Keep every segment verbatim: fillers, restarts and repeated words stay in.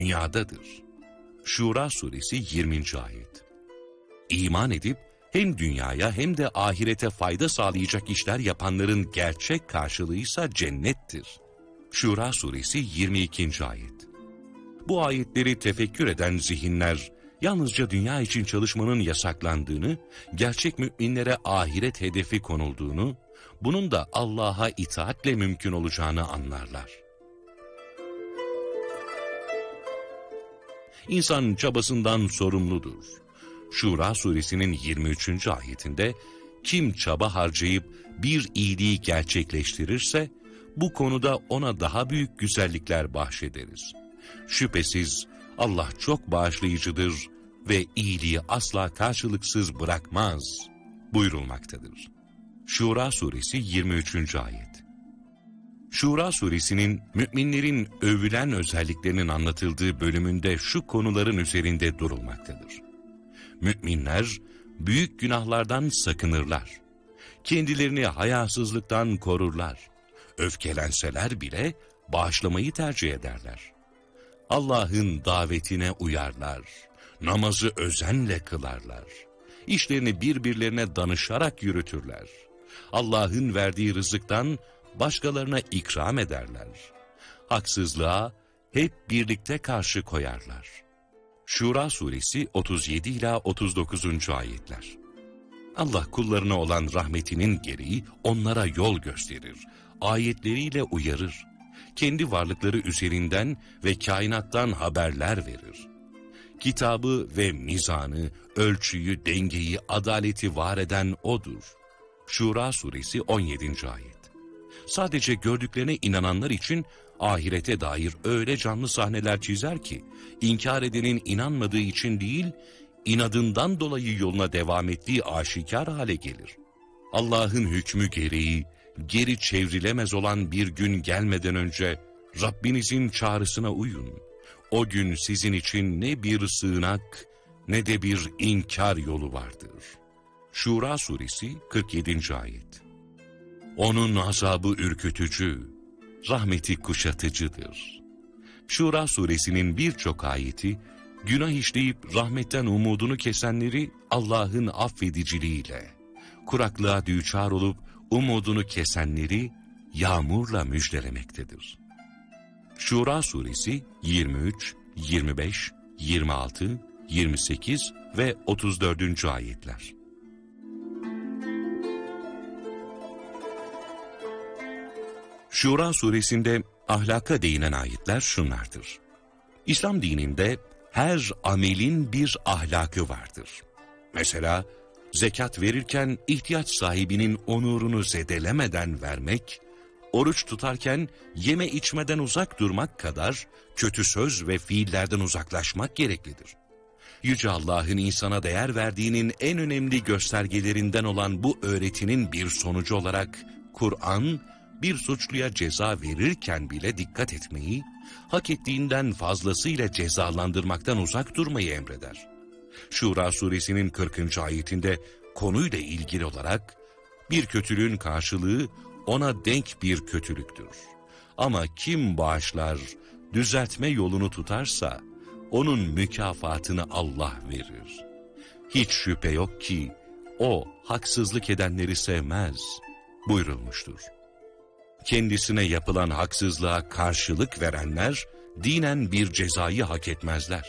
dünyadadır. Şura suresi yirminci ayet. İman edip hem dünyaya hem de ahirete fayda sağlayacak işler yapanların gerçek karşılığıysa cennettir. Şura suresi yirmi ikinci ayet. Bu ayetleri tefekkür eden zihinler, yalnızca dünya için çalışmanın yasaklandığını, gerçek müminlere ahiret hedefi konulduğunu, bunun da Allah'a itaatle mümkün olacağını anlarlar. İnsan çabasından sorumludur. Şura suresinin yirmi üçüncü ayetinde, kim çaba harcayıp bir iyiliği gerçekleştirirse, bu konuda ona daha büyük güzellikler bahşederiz. Şüphesiz Allah çok bağışlayıcıdır ve iyiliği asla karşılıksız bırakmaz buyurulmaktadır. Şura suresi yirmi üçüncü ayet. Şura suresinin müminlerin övülen özelliklerinin anlatıldığı bölümünde şu konuların üzerinde durulmaktadır. Müminler büyük günahlardan sakınırlar. Kendilerini hayasızlıktan korurlar. Öfkelenseler bile bağışlamayı tercih ederler. Allah'ın davetine uyarlar. Namazı özenle kılarlar. İşlerini birbirlerine danışarak yürütürler. Allah'ın verdiği rızıktan başkalarına ikram ederler. Haksızlığa hep birlikte karşı koyarlar. Şura suresi otuz yedi ila otuz dokuzuncu ayetler. Allah kullarına olan rahmetinin gereği onlara yol gösterir. Ayetleriyle uyarır. Kendi varlıkları üzerinden ve kainattan haberler verir. Kitabı ve mizanı, ölçüyü, dengeyi, adaleti var eden O'dur. Şura suresi on yedinci ayet. Sadece gördüklerine inananlar için ahirete dair öyle canlı sahneler çizer ki, inkar edenin inanmadığı için değil, inadından dolayı yoluna devam ettiği aşikar hale gelir. Allah'ın hükmü gereği, geri çevrilemez olan bir gün gelmeden önce, Rabbinizin çağrısına uyun. O gün sizin için ne bir sığınak, ne de bir inkar yolu vardır. Şura suresi kırk yedinci ayet. Onun azabı ürkütücü, rahmeti kuşatıcıdır. Şura suresinin birçok ayeti, günah işleyip rahmetten umudunu kesenleri Allah'ın affediciliğiyle, kuraklığa düçar olup umudunu kesenleri yağmurla müjdelemektedir. Şura suresi yirmi üç, yirmi beş, yirmi altı, yirmi sekiz ve otuz dördüncü ayetler. Şura suresinde ahlaka değinen ayetler şunlardır. İslam dininde her amelin bir ahlakı vardır. Mesela zekat verirken ihtiyaç sahibinin onurunu zedelemeden vermek, oruç tutarken yeme içmeden uzak durmak kadar kötü söz ve fiillerden uzaklaşmak gereklidir. Yüce Allah'ın insana değer verdiğinin en önemli göstergelerinden olan bu öğretinin bir sonucu olarak Kur'an, bir suçluya ceza verirken bile dikkat etmeyi, hak ettiğinden fazlasıyla cezalandırmaktan uzak durmayı emreder. Şura suresinin kırkıncı ayetinde konuyla ilgili olarak, bir kötülüğün karşılığı ona denk bir kötülüktür. Ama kim bağışlar, düzeltme yolunu tutarsa, onun mükafatını Allah verir. Hiç şüphe yok ki, o haksızlık edenleri sevmez buyurulmuştur. Kendisine yapılan haksızlığa karşılık verenler, dinen bir cezayı hak etmezler.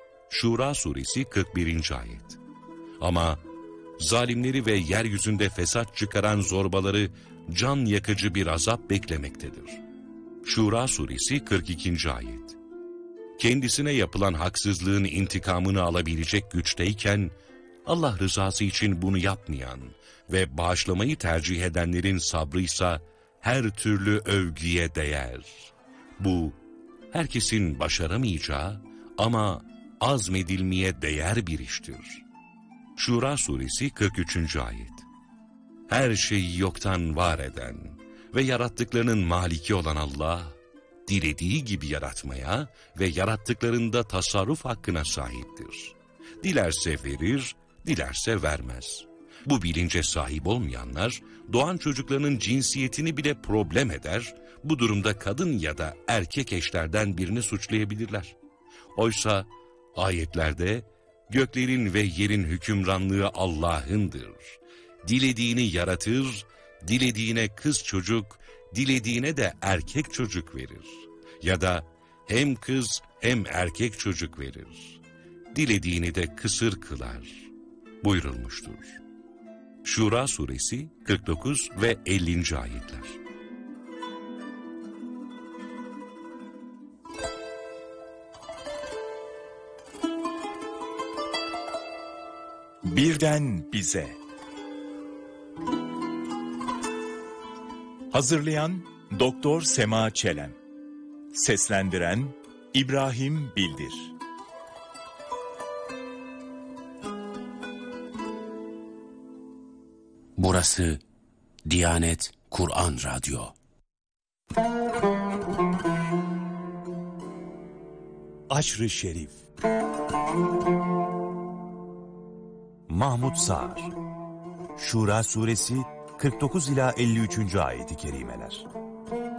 Şura suresi kırk birinci ayet. Ama zalimleri ve yeryüzünde fesat çıkaran zorbaları can yakıcı bir azap beklemektedir. Şura suresi kırk ikinci ayet. Kendisine yapılan haksızlığın intikamını alabilecek güçteyken, Allah rızası için bunu yapmayan ve bağışlamayı tercih edenlerin sabrıysa her türlü övgüye değer. Bu, herkesin başaramayacağı ama azmedilmeye değer bir iştir. Şura suresi kırk üçüncü ayet. Her şeyi yoktan var eden ve yarattıklarının maliki olan Allah, dilediği gibi yaratmaya ve yarattıklarında tasarruf hakkına sahiptir. Dilerse verir, dilerse vermez. Bu bilince sahip olmayanlar, doğan çocuklarının cinsiyetini bile problem eder, bu durumda kadın ya da erkek eşlerden birini suçlayabilirler. Oysa ayetlerde göklerin ve yerin hükümranlığı Allah'ındır. Dilediğini yaratır, dilediğine kız çocuk, dilediğine de erkek çocuk verir. Ya da hem kız hem erkek çocuk verir. Dilediğini de kısır kılar buyurulmuştur. Şura suresi kırk dokuz ve ellinci ayetler. Birden bize. Hazırlayan Doktor Sema Çelen. Seslendiren İbrahim Bildir. Burası Diyanet Kur'an Radyo. Aşr-ı Şerif. Mahmud Sağır. Şura suresi kırk dokuz ila elli üçüncü ayeti kerimeler.